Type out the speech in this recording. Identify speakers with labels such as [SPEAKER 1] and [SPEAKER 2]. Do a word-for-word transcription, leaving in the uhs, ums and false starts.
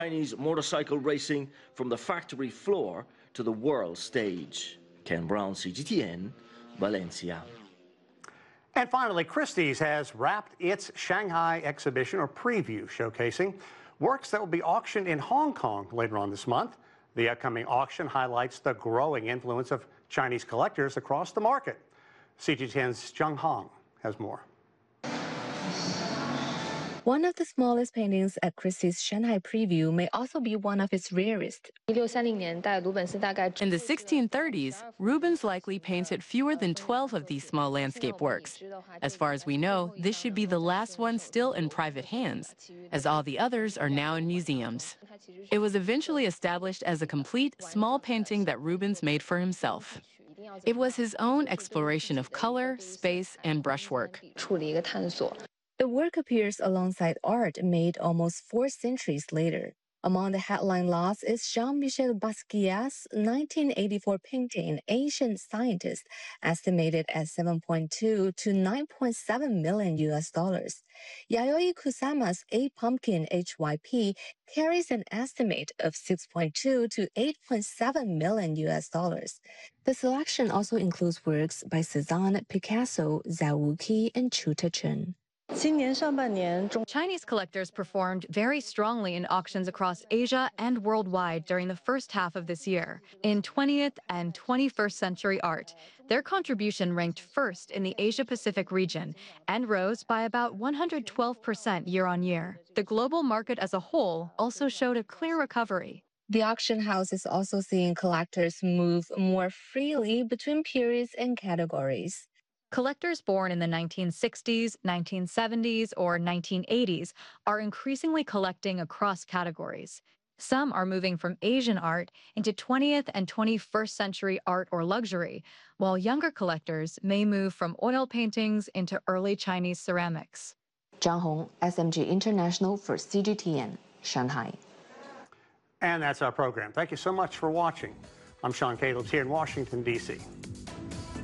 [SPEAKER 1] Chinese motorcycle racing from the factory floor to the world stage. Ken Brown, C G T N, Valencia.
[SPEAKER 2] And finally, Christie's has wrapped its Shanghai exhibition or preview, showcasing works that will be auctioned in Hong Kong later on this month. The upcoming auction highlights the growing influence of Chinese collectors across the market. C G T N's Zhang Hong has more.
[SPEAKER 3] One of the smallest paintings at Christie's Shanghai preview may also be one of its rarest.
[SPEAKER 4] In the sixteen thirties, Rubens likely painted fewer than twelve of these small landscape works. As far as we know, this should be the last one still in private hands, as all the others are now in museums. It was eventually established as a complete small painting that Rubens made for himself. It was his own exploration of color, space, and brushwork.
[SPEAKER 3] The work appears alongside art made almost four centuries later. Among the headline lots is Jean-Michel Basquiat's nineteen eighty-four painting, Ancient Scientist, estimated at seven point two to nine point seven million U S dollars. Yayoi Kusama's A Pumpkin H Y P carries an estimate of six point two to eight point seven million U S dollars. The selection also includes works by Cezanne, Picasso, Zhao Wuqi, and Chu Techen.
[SPEAKER 5] Chinese collectors performed very strongly in auctions across Asia and worldwide during the first half of this year. In twentieth and twenty-first century art, their contribution ranked first in the Asia-Pacific region and rose by about one hundred twelve percent year on year. The global market as a whole also showed a clear recovery.
[SPEAKER 3] The auction house is also seeing collectors move more freely between periods and categories.
[SPEAKER 5] Collectors born in the nineteen sixties, nineteen seventies, or nineteen eighties are increasingly collecting across categories. Some are moving from Asian art into twentieth and twenty-first century art or luxury, while younger collectors may move from oil paintings into early Chinese ceramics.
[SPEAKER 3] Zhang Hong, S M G International for C G T N, Shanghai.
[SPEAKER 2] And that's our program. Thank you so much for watching. I'm Sean Cadles here in Washington, D C